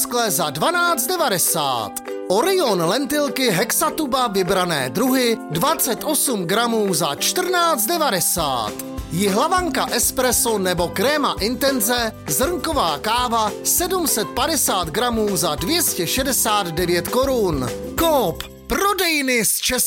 skle za 12,90. Orion lentilky Hexatuba vybrané druhy 28 gramů za 14,90. Jihlavanka espresso nebo kréma intenze zrnková káva 750 gramů za 269 korun. Coop, prodejny s Českou